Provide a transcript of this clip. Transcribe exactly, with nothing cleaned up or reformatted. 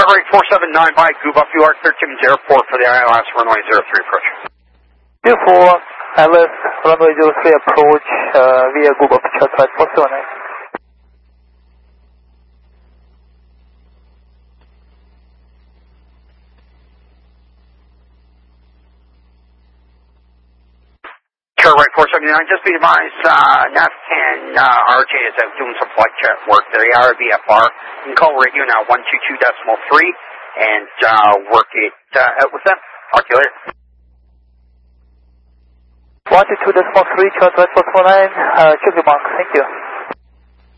right four seven nine by Gooba, F U R thirteen zero four for the I L S runway zero three approach. Beautiful, I L S runway zero three approach uh, via Gooba, chart right four seven nine. Sure, right four seven nine, just be advised, uh, N A V ten, uh, R J is out doing some flight check work. They're the R V F R. You can call radio now one two two decimal three and, uh, work it, uh, out with them. Talk to you later. one two two decimal three, chart right four four nine, uh, check your mark, thank you.